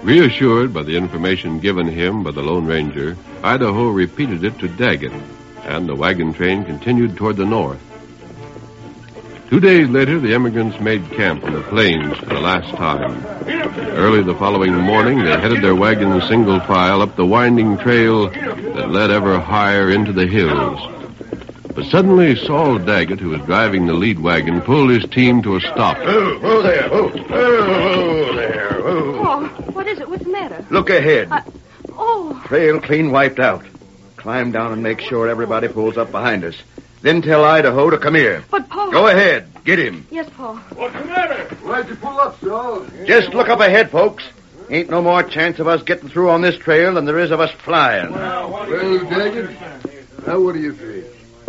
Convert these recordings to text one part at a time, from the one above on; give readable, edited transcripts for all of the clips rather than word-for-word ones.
Reassured by the information given him by the Lone Ranger, Idaho repeated it to Daggett, and the wagon train continued toward the north. 2 days later, the emigrants made camp on the plains for the last time. Early the following morning, they headed their wagon in single file up the winding trail that led ever higher into the hills. But suddenly, Saul Daggett, who was driving the lead wagon, pulled his team to a stop. Oh, there. Oh, there. Oh. Oh, what is it? What's the matter? Look ahead. Trail clean wiped out. Climb down and make sure everybody pulls up behind us. Then tell Idaho to come here. But, Pa... Go ahead. Get him. Yes, Pa. What's the matter? Why'd you pull up, Saul? Just look up ahead, folks. Ain't no more chance of us getting through on this trail than there is of us flying. Well, Daggett, now what do you think?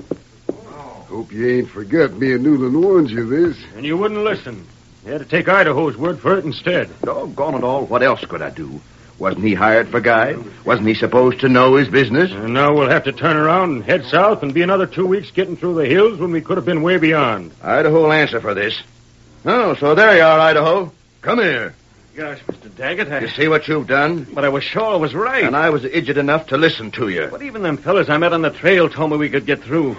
Hope you ain't forgot me and Newland warned you this. And you wouldn't listen. You had to take Idaho's word for it instead. Doggone it all, what else could I do? Wasn't he hired for guide? Wasn't he supposed to know his business? And now we'll have to turn around and head south and be another 2 weeks getting through the hills when we could have been way beyond. Idaho will answer for this. Oh, so there you are, Idaho. Come here. Gosh, Mr. Daggett, You see what you've done? But I was sure I was right. And I was idiot enough to listen to you. But even them fellas I met on the trail told me we could get through.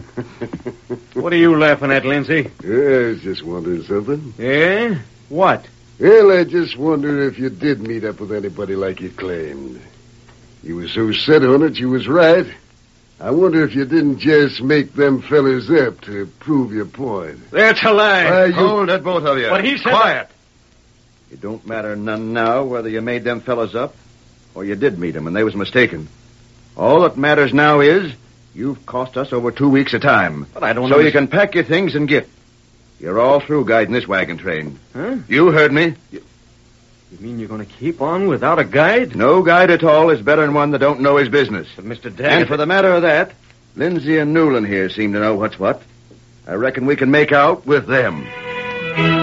What are you laughing at, Lindsay? Yeah, I was just wondering something. Yeah? What? Well, I just wondered if you did meet up with anybody like you claimed. You were so set on it, you was right. I wonder if you didn't just make them fellas up to prove your point. That's a lie. Hold it, both of you. But he said... Quiet. It don't matter none now whether you made them fellas up or you did meet them and they was mistaken. All that matters now is you've cost us over 2 weeks of time. But I don't know. So you can pack your things and get. You're all through guiding this wagon train. Huh? You heard me. You mean you're going to keep on without a guide? No guide at all is better than one that don't know his business. But Mr. Daggett... And for the matter of that, Lindsay and Newland here seem to know what's what. I reckon we can make out with them.